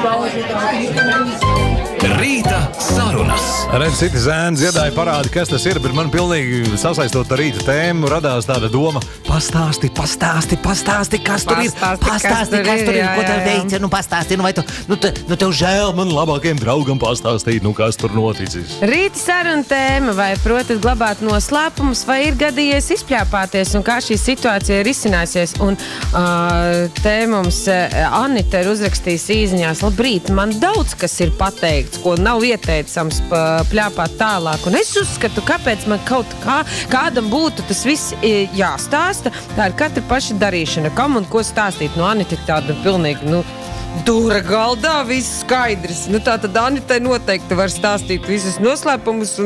Rīta sarunas. Redz, citi zēni dziedāja parādi, kas tas ir, bet man pilnīgi sasaistot ar rīta tēmu radās tāda doma. Pastāsti, kas tur ir. Pastāsti, kas tur ir, ko tev veica, pastāsti, vai tev žēl man labākajam draugam pastāstīt, kas tur noticis. Rīta saruna tēma, vai protat glabāt noslēpumus, vai ir gadījies izpļāpāties, un kā šī situācija ir izcinājusies. Un te mums Anita ir uzrakstījusi īziņās: labrīt, man daudz kas ir pateikts, ko nav ieteicams pļāpāt tālāk. Un es uzskatu, kāpēc man kaut kādam būtu tas viss jāstāsta. Tā ir katra paša darīšana. Kam un ko stāstīt? Anita ir tāda pilnīgi, dūra galdā, viss skaidrs. Tātad Anitai noteikti var stāstīt visus noslēpumus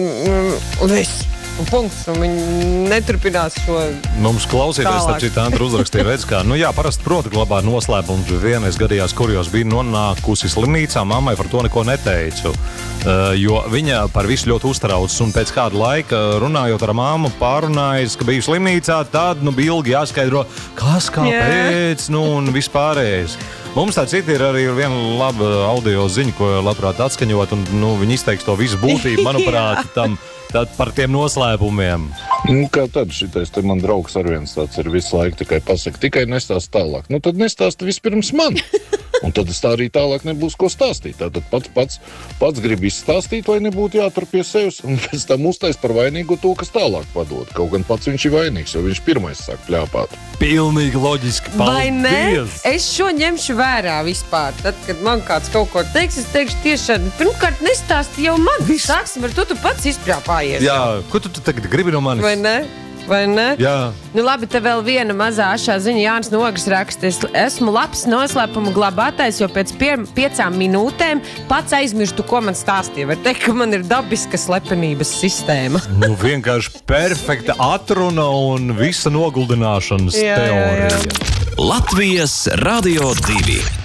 un viss. Un punkts, un viņi neturpinās šo mums klausīties, starp citu, Andra uzrakstīja, redz, kā, parasti proti glabāt noslēpumus. Vienreiz gadījās, kurjos bija nonākusi slimnīcā, mammai par to neko neteicu, jo viņa par visu ļoti uztraucas, un pēc kāda laika, runājot ar mammu, pārunājas, ka bija slimnīcā, tad, ilgi jāskaidro, kas, kāpēc, un vispārējais. Mums tā cita ir arī viena laba audio ziņa, ko labprāt atskaņot, un viņi izteiks to visu būtību, manuprāt, tad par tiem noslēpumiem. Kā tad šitais te man draugs ar viens tāds ir visu laiku tikai pasaka, tikai nestāst tālāk. Tad nestāst vispirms man. Un tad es tā arī tālāk nebūs ko stāstīt. Tātad pats grib izstāstīt, lai nebūtu jātur pie sevis, un pēc tam uztais par vainīgu to, kas tālāk padod. Kaut gan pats viņš ir vainīgs, jo viņš pirmais sāk pļāpāt. Pilnīgi loģiski. Paldies! Vai ne? Es šo ņemšu vērā vispār. Tad, kad man kāds kaut ko teiks, es teikšu tiešām, pirmkārt nestāsti jau man. Sāksim ar to, tu pats izpļāpājies. Jā, ko tu tagad gribi no manis? Vai ne? Jā. Labi, te vēl viena mazā ašā ziņa. Jānis Nogris raksta: esmu labs noslēpumu glabātājs, jo pēc 5 minūtēm pats aizmirstu, ko man stāstīja. Var teikt, ka man ir dabiska slepenības sistēma. Vienkārši perfekta atruna un visa noguldināšanas teorija. Latvijas Radio 2.